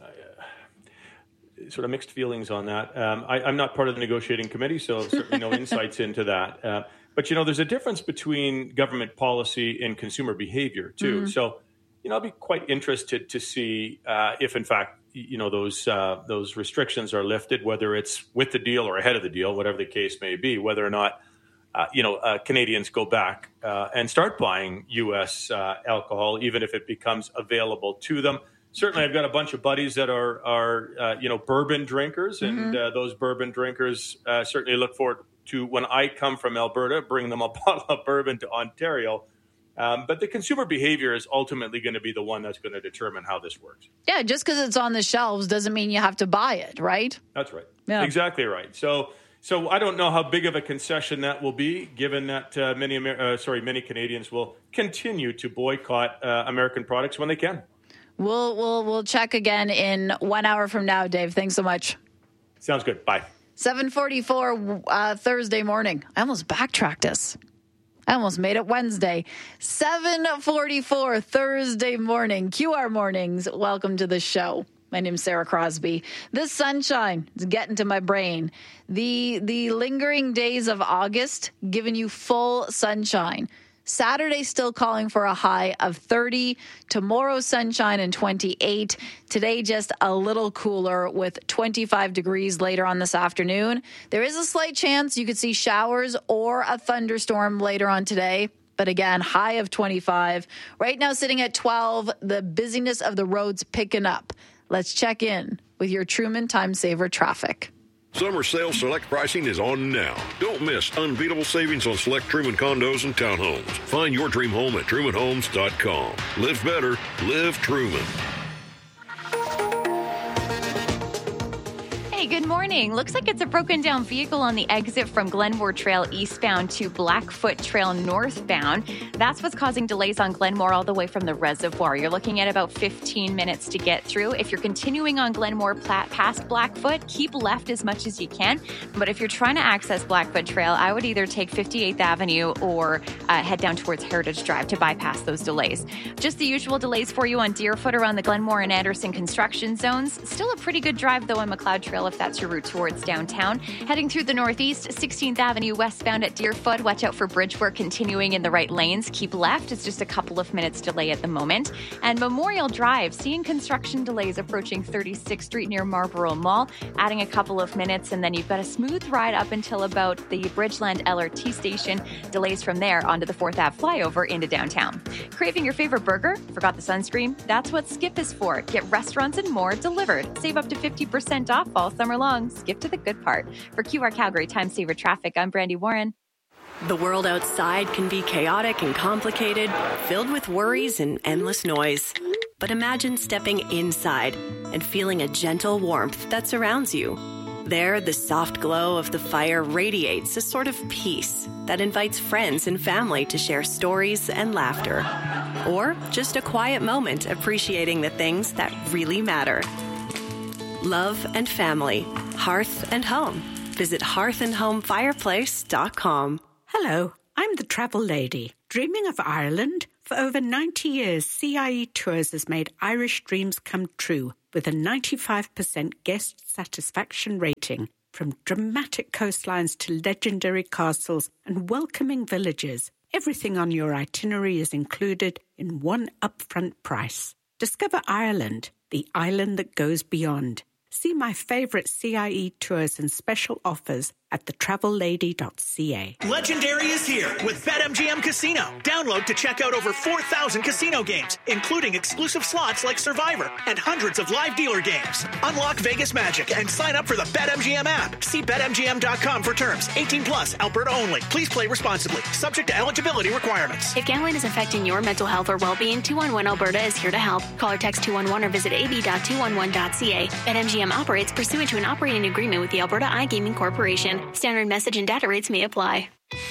uh, sort of mixed feelings on that. Um, I, I'm not part of the negotiating committee, so certainly no insights into that. Uh, But, you know, there's a difference between government policy and consumer behavior, too. Mm-hmm. So, you know, I'll be quite interested to see uh, if, in fact, you know, those uh, those restrictions are lifted, whether it's with the deal or ahead of the deal, whatever the case may be, whether or not, uh, you know, uh, Canadians go back uh, and start buying U S uh, alcohol, even if it becomes available to them. Certainly, I've got a bunch of buddies that are, are uh, you know, bourbon drinkers, mm-hmm. and uh, those bourbon drinkers uh, certainly look forward to when I come from Alberta, bring them a bottle of bourbon to Ontario. Um, but the consumer behavior is ultimately going to be the one that's going to determine how this works. Yeah, just because it's on the shelves doesn't mean you have to buy it, right? That's right. Yeah. Exactly right. So so I don't know how big of a concession that will be, given that uh, many Amer- uh, sorry many Canadians will continue to boycott uh, American products when they can. We'll, we'll, we'll check again in one hour from now, Dave. Thanks so much. Sounds good. Bye. seven forty-four uh, Thursday morning. I almost backtracked this. I almost made it Wednesday. seven forty-four Thursday morning. Q R Mornings. Welcome to the show. My name's Sarah Crosby. This sunshine is getting to my brain. The, the lingering days of August giving you full sunshine. Saturday still calling for a high of thirty. Tomorrow sunshine and twenty-eight. Today just a little cooler with twenty-five degrees later on this afternoon. There is a slight chance you could see showers or a thunderstorm later on today. But again, high of twenty-five. Right now sitting at twelve. The busyness of the roads picking up. Let's check in with your Truman Time Saver traffic. Summer sale select pricing is on now. Don't miss unbeatable savings on select Truman condos and townhomes. Find your dream home at truman homes dot com. Live better, live Truman. Hey, good morning. Looks like it's a broken down vehicle on the exit from Glenmore Trail eastbound to Blackfoot Trail northbound. That's what's causing delays on Glenmore all the way from the reservoir. You're looking at about fifteen minutes to get through. If you're continuing on Glenmore past Blackfoot, keep left as much as you can. But if you're trying to access Blackfoot Trail, I would either take fifty-eighth Avenue or uh, head down towards Heritage Drive to bypass those delays. Just the usual delays for you on Deerfoot around the Glenmore and Anderson construction zones. Still a pretty good drive, though, on McLeod Trail if that's your route towards downtown. Heading through the northeast, sixteenth Avenue westbound at Deerfoot. Watch out for bridge work continuing in the right lanes. Keep left. It's just a couple of minutes delay at the moment. And Memorial Drive, seeing construction delays approaching thirty-sixth Street near Marlborough Mall, adding a couple of minutes, and then you've got a smooth ride up until about the Bridgeland L R T station. Delays from there onto the fourth Avenue flyover into downtown. Craving your favorite burger? Forgot the sunscreen? That's what Skip is for. Get restaurants and more delivered. Save up to fifty percent off all summer long. Skip to the good part. For Q R Calgary Time Saver Traffic, I'm Brandy Warren. The world outside can be chaotic and complicated, filled with worries and endless noise. But imagine stepping inside and feeling a gentle warmth that surrounds you. There, the soft glow of the fire radiates a sort of peace that invites friends and family to share stories and laughter. Or just a quiet moment appreciating the things that really matter. Love and family, hearth and home. Visit hearth and home fireplace dot com. Hello, I'm the travel lady. Dreaming of Ireland? For over ninety years, C I E Tours has made Irish dreams come true with a ninety-five percent guest satisfaction rating. From dramatic coastlines to legendary castles and welcoming villages, everything on your itinerary is included in one upfront price. Discover Ireland, the island that goes beyond. See my favourite C I E tours and special offers at the travel lady dot c a. Legendary is here with BetMGM Casino. Download to check out over four thousand casino games, including exclusive slots like Survivor and hundreds of live dealer games. Unlock Vegas magic and sign up for the BetMGM app. See Bet M G M dot com for terms. eighteen plus, Alberta only. Please play responsibly. Subject to eligibility requirements. If gambling is affecting your mental health or well-being, two one one Alberta is here to help. Call or text two one one or visit a b dot two one one dot c a. BetMGM operates pursuant to an operating agreement with the Alberta iGaming Corporation. Standard message and data rates may apply.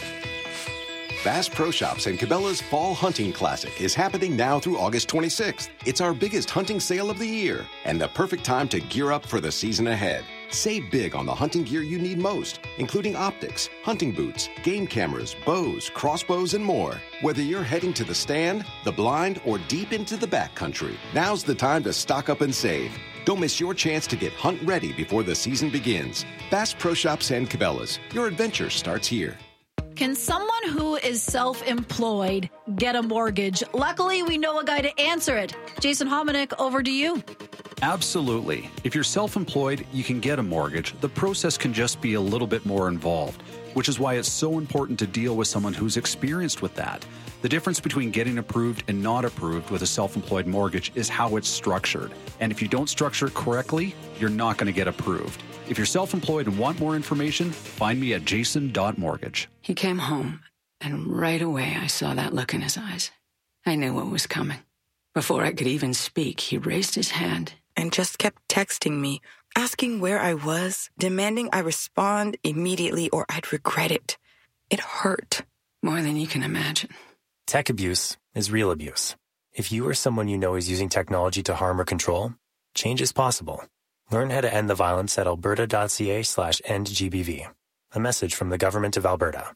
Bass Pro Shops and Cabela's Fall Hunting Classic is happening now through August twenty-sixth. It's our biggest hunting sale of the year and the perfect time to gear up for the season ahead. Save big on the hunting gear you need most, including optics, hunting boots, game cameras, bows, crossbows, and more. Whether you're heading to the stand, the blind, or deep into the backcountry, now's the time to stock up and save. Don't miss your chance to get hunt ready before the season begins. Bass Pro Shops and Cabela's. Your adventure starts here. Can someone who is self-employed get a mortgage? Luckily, we know a guy to answer it. Jason Hominick, over to you. Absolutely. If you're self-employed, you can get a mortgage. The process can just be a little bit more involved, which is why it's so important to deal with someone who's experienced with that. The difference between getting approved and not approved with a self-employed mortgage is how it's structured. And if you don't structure it correctly, you're not going to get approved. If you're self-employed and want more information, find me at jason dot mortgage. He came home, and right away I saw that look in his eyes. I knew what was coming. Before I could even speak, he raised his hand and just kept texting me, asking where I was, demanding I respond immediately or I'd regret it. It hurt. More than you can imagine. Tech abuse is real abuse. If you or someone you know is using technology to harm or control, change is possible. Learn how to end the violence at alberta dot c a slash end G B V. A message from the Government of Alberta.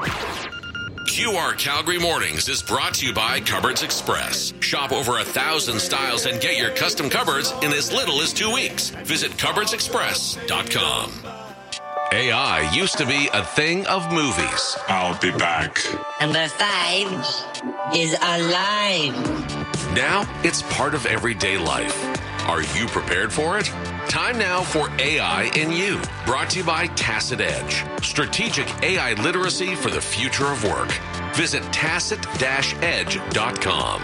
Q R Calgary Mornings is brought to you by Cupboards Express. Shop over a thousand styles and get your custom cupboards in as little as two weeks. Visit cupboards express dot com. A I used to be a thing of movies. I'll be back. Number five is alive. Now it's part of everyday life. Are you prepared for it? Time now for A I in You. Brought to you by Tacit Edge. Strategic A I literacy for the future of work. Visit tacit dash edge dot com.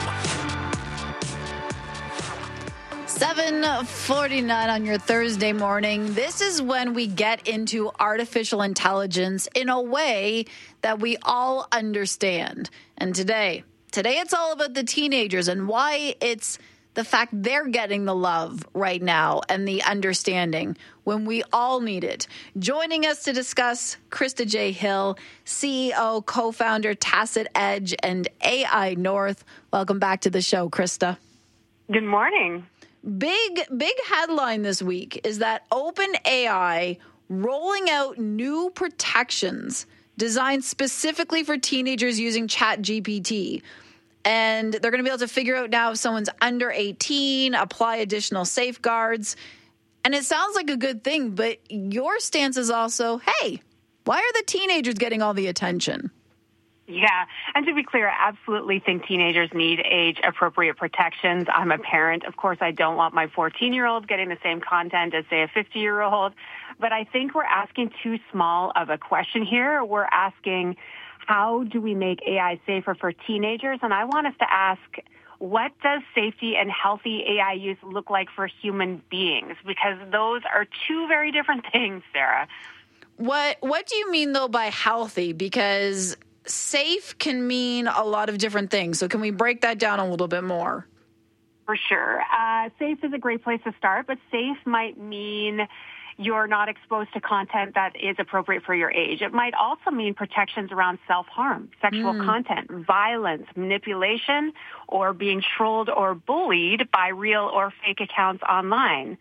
seven forty-nine on your Thursday morning. This is when we get into artificial intelligence in a way that we all understand. And today, today it's all about the teenagers and why it's the fact they're getting the love right now and the understanding when we all need it. Joining us to discuss, Krista J. Hill, C E O, co-founder, Tacit Edge, and A I North. Welcome back to the show, Krista. Good morning. Big, big headline this week is that OpenAI rolling out new protections designed specifically for teenagers using ChatGPT. And they're going to be able to figure out now if someone's under eighteen, apply additional safeguards. And it sounds like a good thing, but your stance is also, hey, why are the teenagers getting all the attention? Yeah, and to be clear, I absolutely think teenagers need age-appropriate protections. I'm a parent. Of course, I don't want my fourteen-year-old getting the same content as, say, a fifty-year-old. But I think we're asking too small of a question here. We're asking, how do we make A I safer for teenagers? And I want us to ask, what does safety and healthy A I use look like for human beings? Because those are two very different things, Sarah. What What do you mean, though, by healthy? Because safe can mean a lot of different things. So can we break that down a little bit more? For sure. Uh, safe is a great place to start, but safe might mean you're not exposed to content that is appropriate for your age. It might also mean protections around self-harm, sexual mm. content, violence, manipulation, or being trolled or bullied by real or fake accounts online.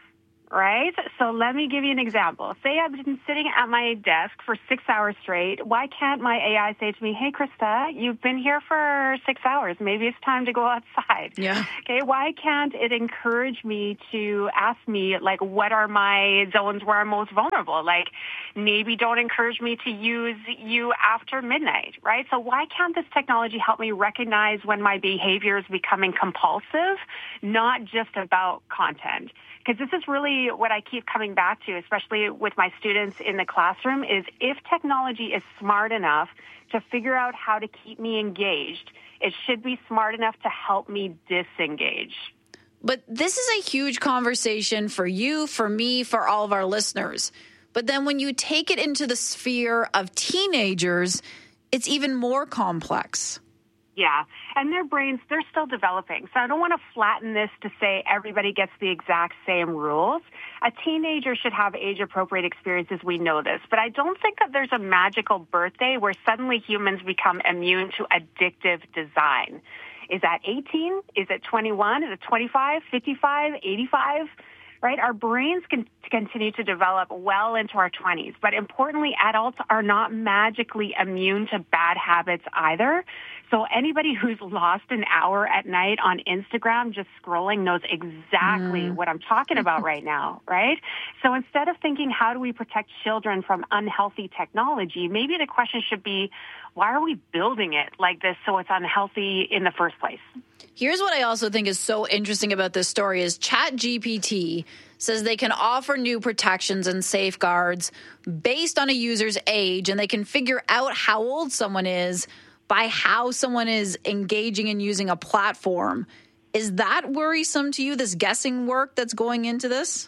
Right? So let me give you an example. Say I've been sitting at my desk for six hours straight. Why can't my A I say to me, hey, Krista, you've been here for six hours. Maybe it's time to go outside. Yeah. Okay. Why can't it encourage me to ask me, like, what are my zones where I'm most vulnerable? Like, maybe don't encourage me to use you after midnight, right? So why can't this technology help me recognize when my behavior is becoming compulsive, not just about content? Because this is really what I keep coming back to, especially with my students in the classroom, is if technology is smart enough to figure out how to keep me engaged, it should be smart enough to help me disengage. But this is a huge conversation for you, for me, for all of our listeners. But then when you take it into the sphere of teenagers, it's even more complex. Yeah, and their brains, they're still developing. So I don't want to flatten this to say everybody gets the exact same rules. A teenager should have age-appropriate experiences. We know this. But I don't think that there's a magical birthday where suddenly humans become immune to addictive design. Is that eighteen? Is it twenty-one? Is it twenty-five, fifty-five, eighty-five? Right? Our brains can continue to develop well into our twenties. But importantly, adults are not magically immune to bad habits either. So anybody who's lost an hour at night on Instagram just scrolling knows exactly mm. what I'm talking about right now, right? So instead of thinking, how do we protect children from unhealthy technology, maybe the question should be, why are we building it like this so it's unhealthy in the first place? Here's what I also think is so interesting about this story is ChatGPT says they can offer new protections and safeguards based on a user's age, and they can figure out how old someone is by how someone is engaging and using a platform. Is that worrisome to you, this guessing work that's going into this?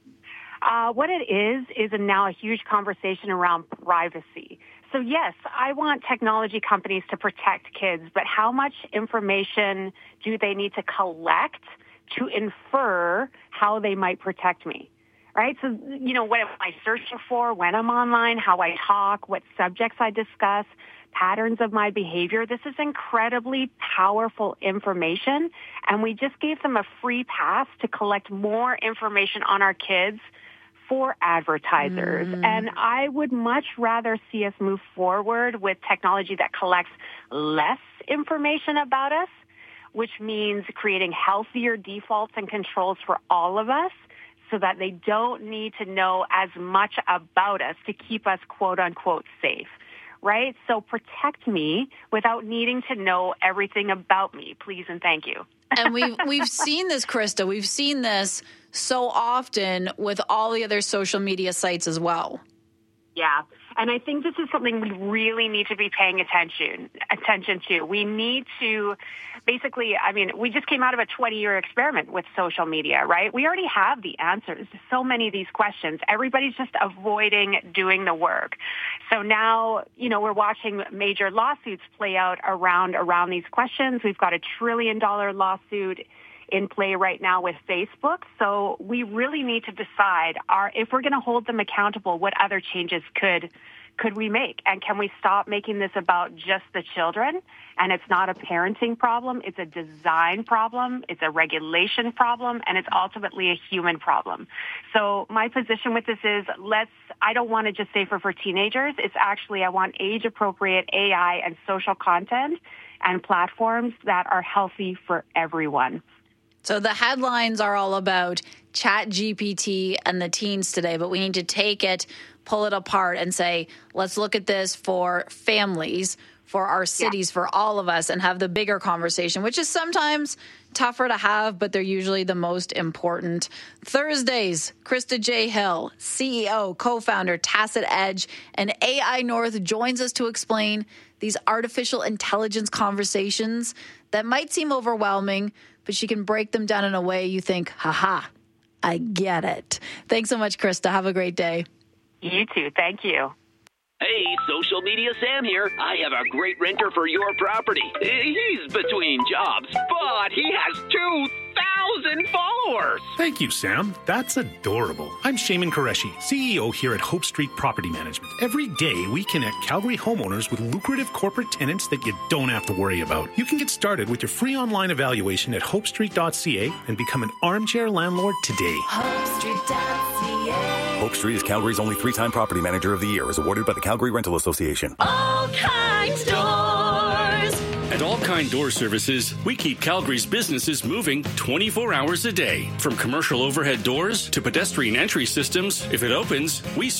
Uh, what it is, is a, now a huge conversation around privacy. So yes, I want technology companies to protect kids, but how much information do they need to collect to infer how they might protect me? Right? So, you know, what am I searching for, when I'm online, how I talk, what subjects I discuss, patterns of my behavior. This is incredibly powerful information, and we just gave them a free pass to collect more information on our kids for advertisers. Mm. And I would much rather see us move forward with technology that collects less information about us, which means creating healthier defaults and controls for all of us so that they don't need to know as much about us to keep us quote unquote safe. Right? So protect me without needing to know everything about me, please and thank you. And we've, we've seen this, Krista. We've seen this so often with all the other social media sites as well. Yeah. And I think this is something we really need to be paying attention attention to. We need to basically, I mean, we just came out of a twenty-year experiment with social media, right? We already have the answers to so many of these questions. Everybody's just avoiding doing the work. So now, you know, we're watching major lawsuits play out around around these questions. We've got a trillion dollar lawsuit in play right now with Facebook. So we really need to decide our, if we're going to hold them accountable, what other changes could could we make? And can we stop making this about just the children? And it's not a parenting problem. It's a design problem. It's a regulation problem. And it's ultimately a human problem. So my position with this is let's, I don't want to just say for, for teenagers. It's actually, I want age appropriate A I and social content and platforms that are healthy for everyone. So the headlines are all about ChatGPT and the teens today, but we need to take it, pull it apart and say, let's look at this for families, for our cities, yeah. for all of us, and have the bigger conversation, which is sometimes tougher to have, but they're usually the most important. Thursdays, Krista J. Hill, C E O, co-founder, Tacit Edge, and A I North joins us to explain these artificial intelligence conversations that might seem overwhelming, but she can break them down in a way you think, haha, I get it. Thanks so much, Krista. Have a great day. You too. Thank you. Hey, Social Media Sam here. I have a great renter for your property. He's between jobs, but he has two thousand followers. Thank you, Sam. That's adorable. I'm Shaman Qureshi, C E O here at Hope Street Property Management. Every day, we connect Calgary homeowners with lucrative corporate tenants that you don't have to worry about. You can get started with your free online evaluation at hope street dot c a and become an armchair landlord today. hope street dot c a. Hope Street is Calgary's only three-time Property Manager of the Year, is awarded by the Calgary Rental Association. All Kinds Doors. At All Kind Door Services, we keep Calgary's businesses moving twenty-four hours a day. From commercial overhead doors to pedestrian entry systems, if it opens, we